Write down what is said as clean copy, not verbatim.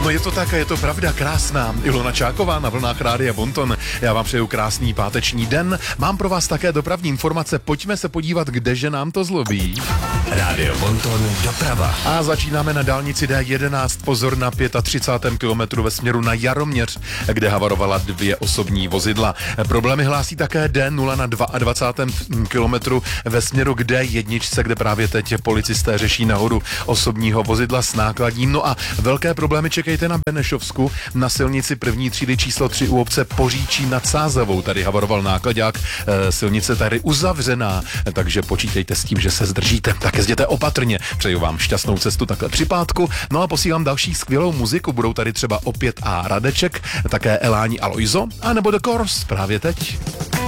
No je to tak a je to pravda, krásná. Ilona Čáková na vlnách Rádia Bonton. Já vám přeju krásný páteční den. Mám pro vás také dopravní informace. Pojďme se podívat, kdeže nám to zlobí. Rádio Bonton doprava. A začínáme na dálnici D11. Pozor na 35. kilometru ve směru na Jaroměř, kde havarovala 2 osobní vozidla. Problémy hlásí také D0 na 22. kilometru ve směru k D1, kde právě teď policisté řeší nehodu osobního vozidla s nákladním. No a velké problémy čekejte na Benešovsku na silnici první třídy číslo 3 u obce Poříčí nad Sázavou. Tady havaroval nákladák, silnice tady uzavřená, takže počítejte s tím, že se zdržíte. Tak jezděte opatrně. Přeju vám šťastnou cestu takhle při pátku. No a posílám další skvělou muziku. Budou tady třeba opět A. Radeček, také Elání Aloizo, a nebo The Course právě teď.